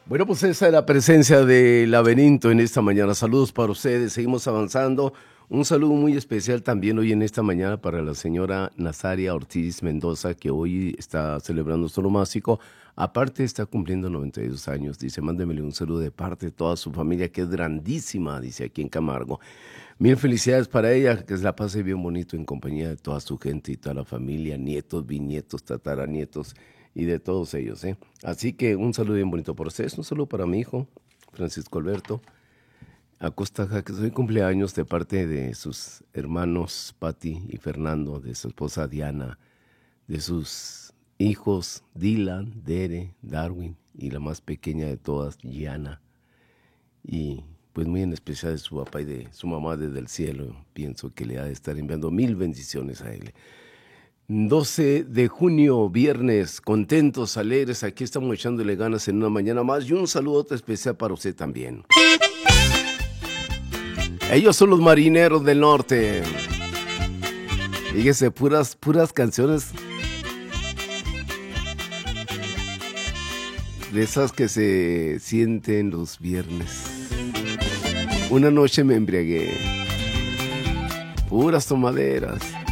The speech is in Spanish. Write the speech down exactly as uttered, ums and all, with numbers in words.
Bueno, pues esa es la presencia de Laberinto en esta mañana. Saludos para ustedes, seguimos avanzando. Un saludo muy especial también hoy en esta mañana para la señora Nazaria Ortiz Mendoza, que hoy está celebrando su nomástico. Aparte está cumpliendo noventa y dos años. Dice, mándemele un saludo de parte de toda su familia, que es grandísima, dice, aquí en Camargo. Mil felicidades para ella, que se la pase bien bonito en compañía de toda su gente y toda la familia, nietos, bisnietos, tataranietos y de todos ellos, ¿eh? Así que un saludo bien bonito por ustedes, un saludo para mi hijo, Francisco Alberto Acosta, que hoy cumpleaños de parte de sus hermanos Pati y Fernando, de su esposa Diana, de sus hijos Dylan, Dere, Darwin y la más pequeña de todas, Gianna. Y pues muy en especial de su papá y de su mamá desde el cielo. Pienso que le ha de estar enviando mil bendiciones a él. doce de junio, viernes, contentos, alegres, aquí estamos echándole ganas en una mañana más y un saludo especial para usted también. Ellos son los Marineros del Norte. Fíjese, puras, puras canciones de esas que se sienten los viernes. Una noche me embriagué, puras tomaderas.